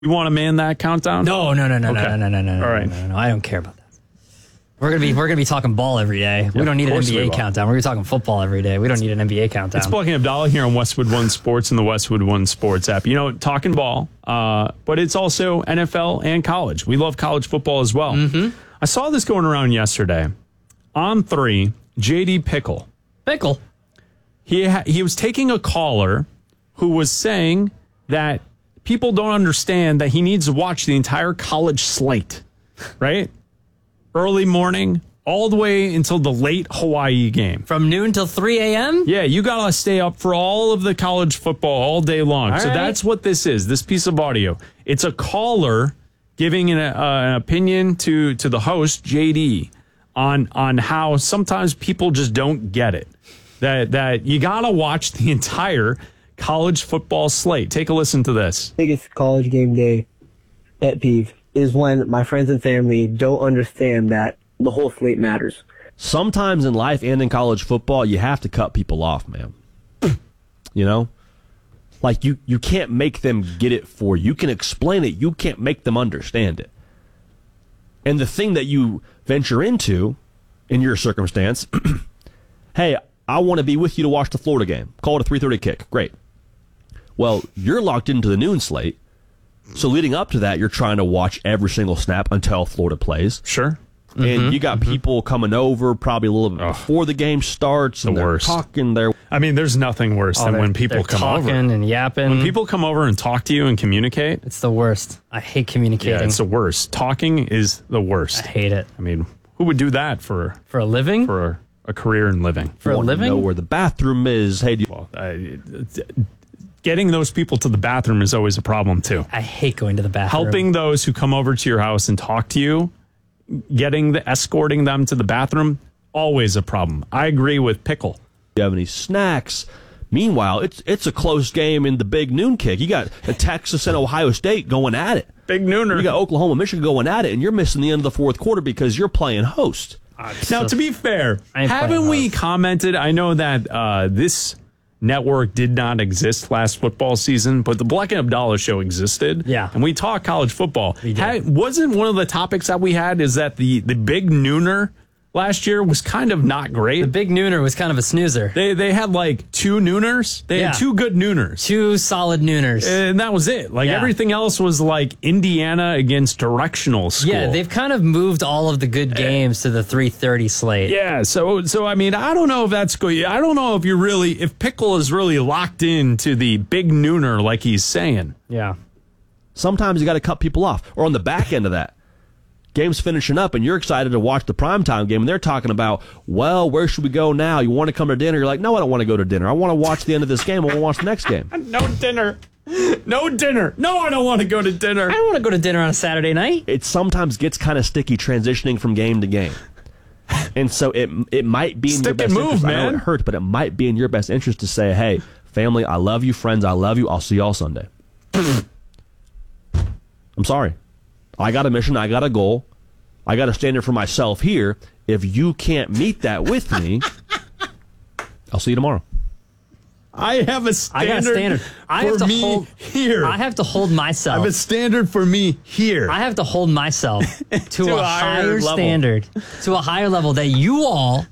You want to man that countdown? No. Okay. No. All right. No. I don't care about that. We're gonna be talking ball every day. We don't need an NBA countdown. We're gonna be talking football every day. We don't need an NBA countdown. It's Bucky Abdallah here on Westwood One Sports and the Westwood One Sports app. You know, talking ball, but it's also NFL and college. We love college football as well. Mm-hmm. I saw this going around yesterday. On 3, J.D. Pickle. He was taking a caller who was saying that people don't understand that he needs to watch the entire college slate, right? Early morning, all the way until the late Hawaii game. From noon till 3 a.m.? Yeah, you got to stay up for all of the college football all day long. So that's what this is, this piece of audio. It's a caller giving an opinion to the host, JD, on how sometimes people just don't get it. That you got to watch the entire college football slate. Take a listen to this. Biggest college game day pet peeve is when my friends and family don't understand that the whole slate matters. Sometimes in life and in college football, you have to cut people off, man. You know? Like, you can't make them get it for you. You can explain it. You can't make them understand it. And the thing that you venture into, in your circumstance, hey, I want to be with you to watch the Florida game. Call it a 3:30 kick. Great. Well, you're locked into the noon slate. So leading up to that, you're trying to watch every single snap until Florida plays. Sure. And you got people coming over probably a little bit before the game starts. And they're talking there. I mean, there's nothing worse than when people come over. Talking and yapping. When people come over and talk to you and communicate. It's the worst. I hate communicating. Yeah, it's the worst. Talking is the worst. I hate it. I mean, who would do that for a living? For a career in living. For a living? Know where the bathroom is. Hey, getting those people to the bathroom is always a problem, too. I hate going to the bathroom. Helping those who come over to your house and talk to you, escorting them to the bathroom, always a problem. I agree with Pickle. Do you have any snacks? Meanwhile, it's a close game in the big noon kick. You got Texas and Ohio State going at it. Big nooner. You got Oklahoma, Michigan going at it, and you're missing the end of the fourth quarter because you're playing host. Now, to be fair, haven't we commented? I know that this network did not exist last football season, but the Black and Abdallah show existed. Yeah. And we talked college football. We did. Wasn't one of the topics that we had is that the big nooner last year was kind of not great. The big nooner was kind of a snoozer. They had like 2 nooners. They had 2 good nooners. 2 solid nooners. And that was it. Like everything else was like Indiana against directional school. Yeah, they've kind of moved all of the good games to the 3:30 slate. Yeah, so I mean, I don't know if that's good. I don't know if Pickle is really locked into the big nooner like he's saying. Yeah. Sometimes you got to cut people off. Or on the back end of that, game's finishing up and you're excited to watch the primetime game and they're talking about, well, where should we go now? You want to come to dinner? You're like, no, I don't want to go to dinner. I want to watch the end of this game. I want to watch the next game. No dinner. No dinner. No, I don't want to go to dinner. I don't want to go to dinner on a Saturday night. It sometimes gets kind of sticky transitioning from game to game. And so it might be in your best interest. Man. I know it hurts, but it might be in your best interest to say, hey, family, I love you. Friends, I love you. I'll see y'all Sunday. I'm sorry. I got a mission. I got a goal. I got a standard for myself here. If you can't meet that with me, I'll see you tomorrow. I have a standard. I got a standard. I have to hold here. I have to hold myself. I have a standard for me here. I have to hold myself to a higher level. standard, to a higher level that y'all,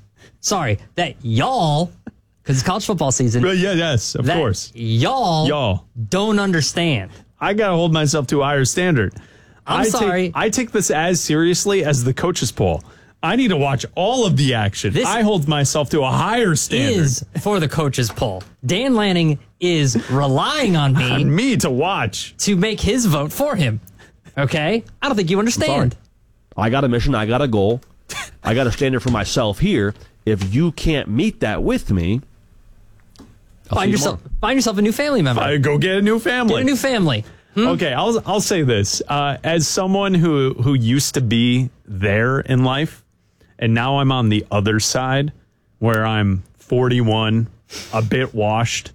because it's college football season. Yes, of course. Y'all don't understand. I got to hold myself to a higher standard. I'm sorry. I take this as seriously as the coaches poll. I need to watch all of the action. I hold myself to a higher standard. Is for the coaches poll. Dan Lanning is relying on me to watch, to make his vote for him. Okay? I don't think you understand. I got a mission. I got a goal. I got a standard for myself here. If you can't meet that with me, find yourself a new family member. Go get a new family. Get a new family. Okay, I'll say this. As someone who used to be there in life, and now I'm on the other side, where I'm 41, a bit washed.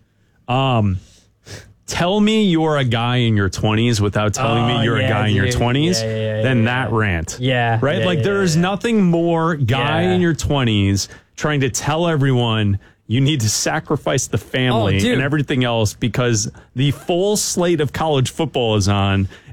Tell me you're a guy in your 20s without telling me you're a guy in your 20s, then that rant. Yeah. Right? There is nothing more guy in your 20s trying to tell everyone you need to sacrifice the family and everything else because the full slate of college football is on